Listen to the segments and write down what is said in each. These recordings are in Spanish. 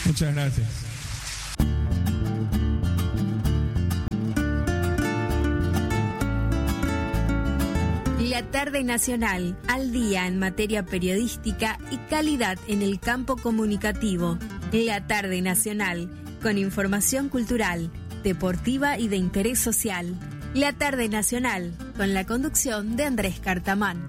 Muchas gracias. La tarde nacional, al día en materia periodística y calidad en el campo comunicativo. La tarde nacional, con información cultural, deportiva y de interés social. La tarde nacional, con la conducción de Andrés Cartamán.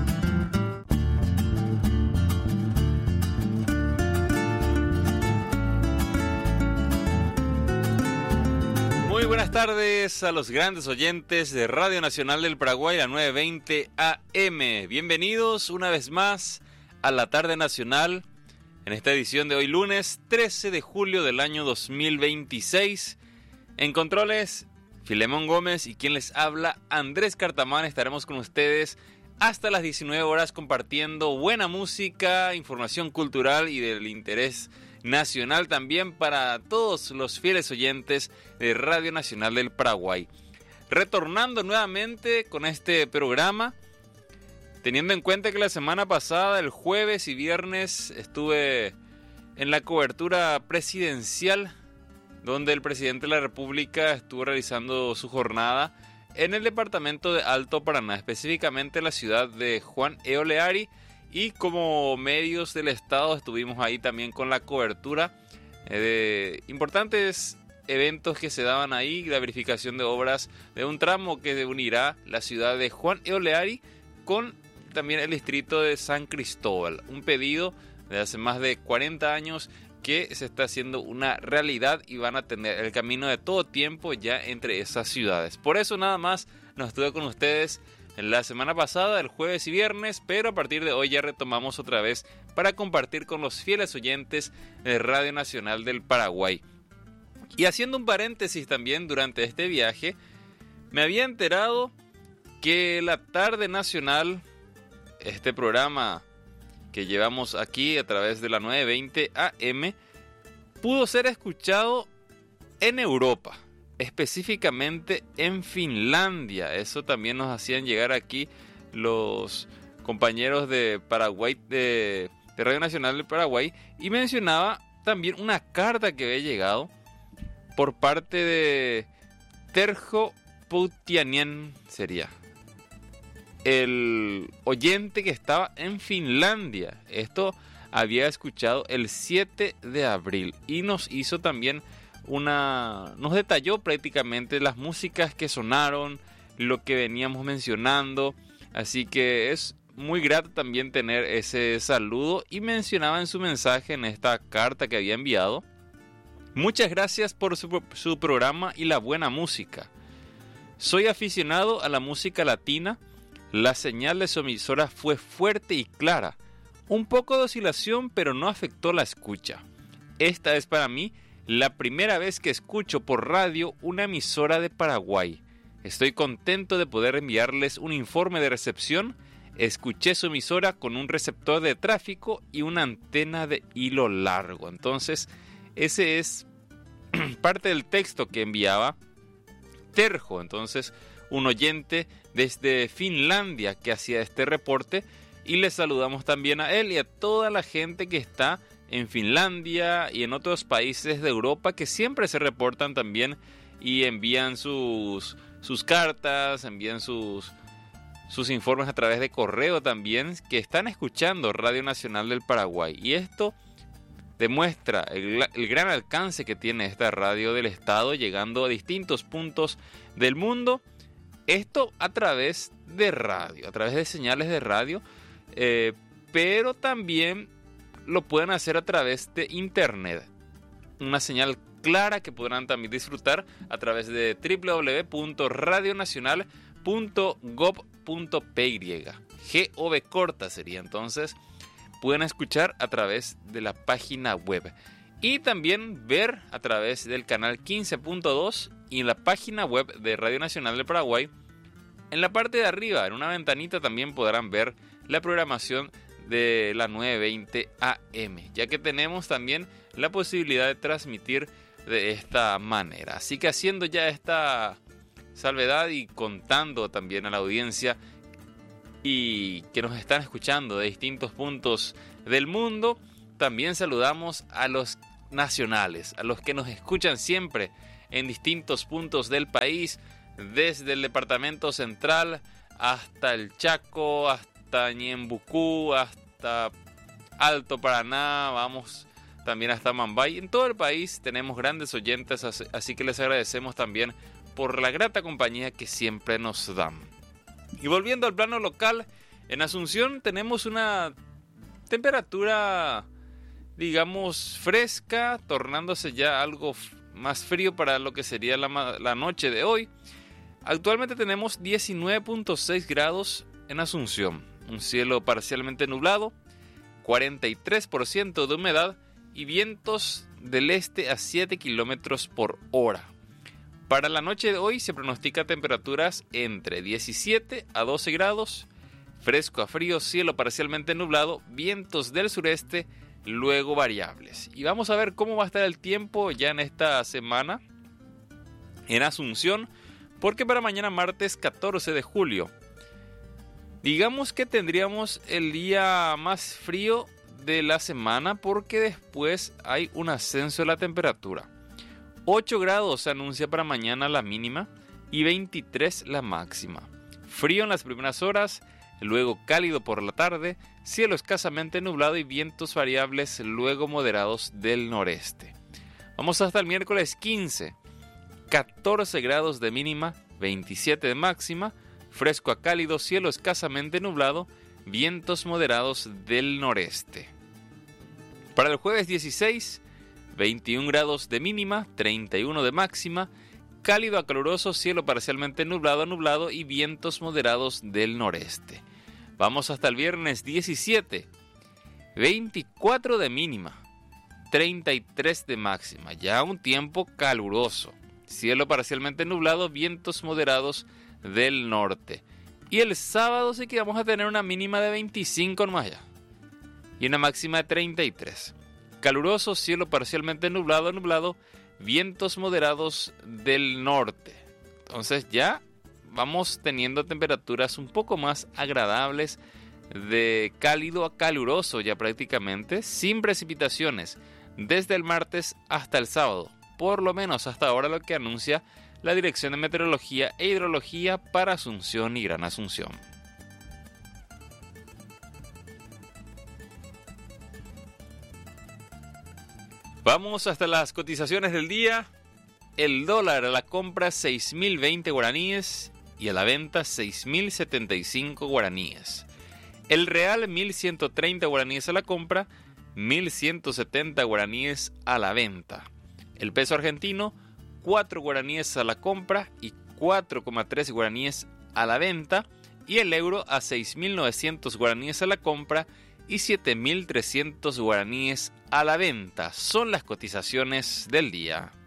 Muy buenas tardes a los grandes oyentes de Radio Nacional del Paraguay, la 920 AM. Bienvenidos una vez más a la tarde nacional en esta edición de hoy lunes 13 de julio del año 2026. En controles, Filemón Gómez y quien les habla, Andrés Cartamán. Estaremos con ustedes hasta las 19 horas compartiendo buena música, información cultural y del interés nacional también para todos los fieles oyentes de Radio Nacional del Paraguay. Retornando nuevamente con este programa, teniendo en cuenta que la semana pasada, el jueves y viernes, estuve en la cobertura presidencial, donde el presidente de la República estuvo realizando su jornada en el departamento de Alto Paraná, específicamente la ciudad de Juan Eoleari. Y como medios del Estado estuvimos ahí también con la cobertura de importantes eventos que se daban ahí, la verificación de obras de un tramo que unirá la ciudad de Juan Eoleari con también el distrito de San Cristóbal. Un pedido de hace más de 40 años que se está haciendo una realidad y van a tener el camino de todo tiempo ya entre esas ciudades. Por eso nada más nos estuve con ustedes en la semana pasada, el jueves y viernes, pero a partir de hoy ya retomamos otra vez para compartir con los fieles oyentes de Radio Nacional del Paraguay. Y haciendo un paréntesis también durante este viaje, me había enterado que la tarde nacional, este programa que llevamos aquí a través de la 920 AM, pudo ser escuchado en Europa. Específicamente en Finlandia. Eso también nos hacían llegar aquí los compañeros de Paraguay, de Radio Nacional del Paraguay, y mencionaba también una carta que había llegado por parte de Terho Poutianien, sería el oyente que estaba en Finlandia. Esto había escuchado el 7 de abril y nos hizo también nos detalló prácticamente las músicas que sonaron, lo que veníamos mencionando, así que es muy grato también tener ese saludo. Y mencionaba en su mensaje, en esta carta que había enviado: muchas gracias por su programa y la buena música. Soy aficionado a la música latina. La señal de su emisora fue fuerte y clara, un poco de oscilación, pero no afectó la escucha. Esta es para mí la primera vez que escucho por radio una emisora de Paraguay. Estoy contento de poder enviarles un informe de recepción. Escuché su emisora con un receptor de tráfico y una antena de hilo largo. Entonces, ese es parte del texto que enviaba Terho. Entonces, un oyente desde Finlandia que hacía este reporte. Y le saludamos también a él y a toda la gente que está en Finlandia y en otros países de Europa que siempre se reportan también y envían sus cartas, envían sus informes a través de correo también, que están escuchando Radio Nacional del Paraguay. Y esto demuestra el gran alcance que tiene esta radio del Estado, llegando a distintos puntos del mundo. Esto a través de radio, a través de señales de radio, pero también lo pueden hacer a través de internet. Una señal clara que podrán también disfrutar a través de www.radionacional.gov.py. GOV corta sería. Entonces pueden escuchar a través de la página web. Y también ver a través del canal 15.2 y en la página web de Radio Nacional del Paraguay. En la parte de arriba, en una ventanita, también podrán ver la programación de la 920 AM, ya que tenemos también la posibilidad de transmitir de esta manera. Así que haciendo ya esta salvedad y contando también a la audiencia y que nos están escuchando de distintos puntos del mundo, también saludamos a los nacionales, a los que nos escuchan siempre en distintos puntos del país, desde el departamento central hasta el Chaco, hasta Ñembucú, hasta Alto Paraná, vamos también hasta Mambay. En todo el país tenemos grandes oyentes, así que les agradecemos también por la grata compañía que siempre nos dan. Y volviendo al plano local, en Asunción tenemos una temperatura, digamos, fresca, tornándose ya algo más frío para lo que sería la noche de hoy. Actualmente tenemos 19.6 grados en Asunción, un cielo parcialmente nublado, 43% de humedad y vientos del este a 7 kilómetros por hora. Para la noche de hoy se pronostica temperaturas entre 17 a 12 grados, fresco a frío, cielo parcialmente nublado, vientos del sureste, luego variables. Y vamos a ver cómo va a estar el tiempo ya en esta semana en Asunción, porque para mañana martes 14 de julio, digamos que tendríamos el día más frío de la semana, porque después hay un ascenso de la temperatura. 8 grados se anuncia para mañana la mínima y 23 la máxima. Frío en las primeras horas, luego cálido por la tarde, cielo escasamente nublado y vientos variables, luego moderados del noreste. Vamos hasta el miércoles 15, 14 grados de mínima, 27 de máxima, fresco a cálido, cielo escasamente nublado, vientos moderados del noreste. Para el jueves 16, 21 grados de mínima, 31 de máxima, cálido a caluroso, cielo parcialmente nublado a nublado y vientos moderados del noreste. Vamos hasta el viernes 17, 24 de mínima, 33 de máxima, ya un tiempo caluroso, cielo parcialmente nublado, vientos moderados del norte. Y el sábado sí que vamos a tener una mínima de 25 nomás ya, y una máxima de 33. Caluroso, cielo parcialmente nublado, vientos moderados del norte. Entonces ya vamos teniendo temperaturas un poco más agradables, de cálido a caluroso ya prácticamente, sin precipitaciones, desde el martes hasta el sábado. Por lo menos hasta ahora lo que anuncia la Dirección de Meteorología e Hidrología para Asunción y Gran Asunción. Vamos hasta las cotizaciones del día. El dólar a la compra 6.020 guaraníes y a la venta 6.075 guaraníes. El real 1.130 guaraníes a la compra, 1.170 guaraníes a la venta. El peso argentino 4 guaraníes a la compra y 4,3 guaraníes a la venta. Y el euro a 6.900 guaraníes a la compra y 7.300 guaraníes a la venta. Son las cotizaciones del día.